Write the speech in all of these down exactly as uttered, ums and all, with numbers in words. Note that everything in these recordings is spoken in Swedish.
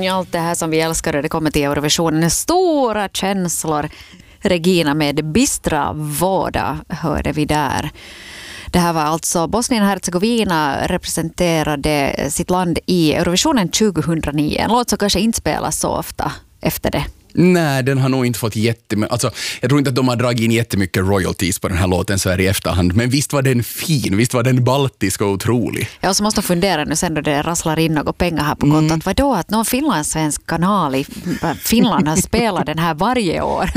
allt det här som vi älskar och det kommer till Eurovisionen. Stora känslor. Regina med Bistra Voda hörde vi där. Det här var alltså Bosnien-Hercegovina representerade sitt land i Eurovisionen tjugohundranio. En låt som kanske inte spelas så ofta efter det. Nej, den har nog inte fått jättemycket. Alltså, jag tror inte att de har dragit in jättemycket royalties på den här låten så här i efterhand. Men visst var den fin, visst var den baltisk och otrolig. Ja, så måste man fundera nu sen då det rasslar in något pengar här på kontot. Mm. Vadå att någon finlandssvensk kanal i Finland har spelat den här varje år?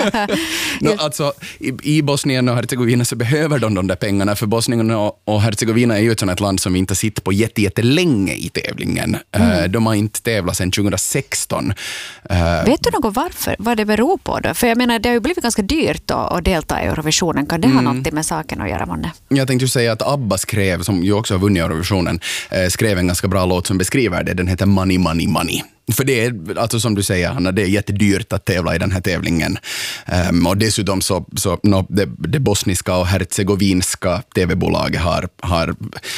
no, alltså, i, i Bosnien och Hercegovina så behöver de de där pengarna. För Bosnien och, och Hercegovina är ju ett sådant land som inte sitter på jätte, jättelänge i tävlingen. Mm. Uh, de har inte tävlat sedan tjugohundrasexton. Uh, Vet du något varför? Vad det beror på då? För jag menar, det har ju blivit ganska dyrt då att delta i Eurovisionen. Kan det ha mm. något med saken att göra, månne? Jag tänkte ju säga att ABBA skrev, som ju också har vunnit Eurovisionen, eh, skrev en ganska bra låt som beskriver det. Den heter Money, Money, Money. För det är, alltså som du säger, Hanna, det är jättedyrt att tävla i den här tävlingen. Um, och dessutom så, så no, det, det bosniska och hercegovinska tv-bolaget har... har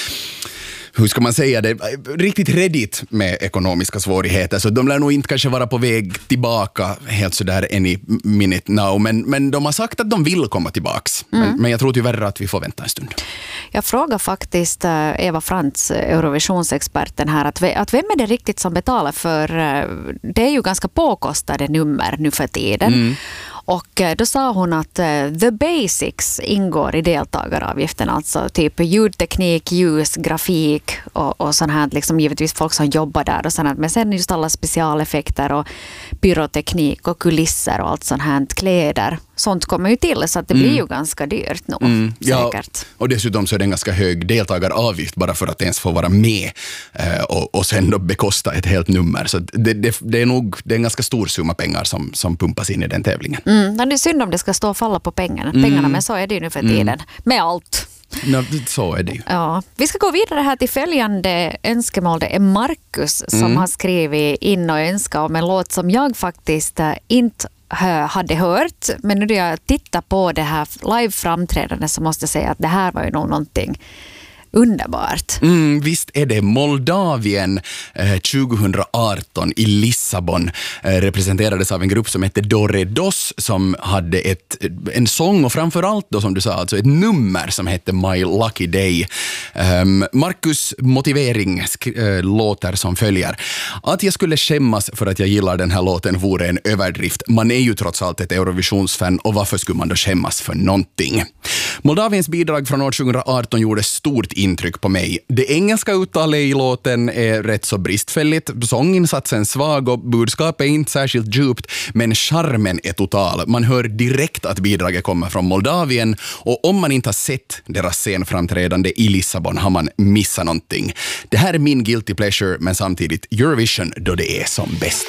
hur ska man säga det, riktigt redigt med ekonomiska svårigheter, så de lär nog inte kanske vara på väg tillbaka helt sådär any minute now, men, men de har sagt att de vill komma tillbaks. Mm. Men, men jag tror tyvärr att vi får vänta en stund. Jag frågar faktiskt Eva Frantz, Eurovisionsexperten här, att, att vem är det riktigt som betalar för, det är ju ganska påkostade nummer nu för tiden. Mm. Och då sa hon att uh, the basics ingår i deltagaravgiften, alltså typ ljudteknik, ljus, grafik och, och sånt här, liksom givetvis folk som jobbar där och sånt, men sen just alla specialeffekter och pyroteknik och kulisser och allt sånt här, kläder. Sånt kommer ju till så att det mm. blir ju ganska dyrt nog, mm. säkert. Ja, och dessutom så är det en ganska hög deltagaravgift bara för att ens få vara med eh, och, och sen då bekosta ett helt nummer. Så det, det, det är nog det är en ganska stor summa pengar som, som pumpas in i den tävlingen. Mm. Men det är synd om det ska stå och falla på pengarna, mm. pengarna men så är det ju nu för tiden. Mm. Med allt. No, så är det ju. Ja. Vi ska gå vidare här till följande önskemål. Det är Marcus som mm. har skrivit in och önskat om en låt som jag faktiskt äh, inte hade hört, men nu när jag tittar på det här live-framträdande så måste jag säga att det här var ju nog någonting underbart. Mm, visst är det. Moldavien eh, tjugohundraarton i Lissabon eh, representerades av en grupp som hette Do Re Dos, som hade ett, en sång och framförallt då, som du sa, alltså ett nummer som hette My Lucky Day. Um, Marcus motivering sk- äh, låter som följer: att jag skulle skämmas för att jag gillar den här låten vore en överdrift. Man är ju trots allt ett Eurovisionsfan, och varför skulle man då skämmas för någonting? Moldaviens bidrag från år tjugohundraarton gjorde stort intryck på mig. Det engelska uttalet i låten är rätt så bristfälligt, sånginsatsen svag och budskapet är inte särskilt djupt, men charmen är total. Man hör direkt att bidraget kommer från Moldavien, och om man inte har sett deras scenframträdande i Lissabon har man missat någonting. Det här är min guilty pleasure, men samtidigt Eurovision då det är som bäst.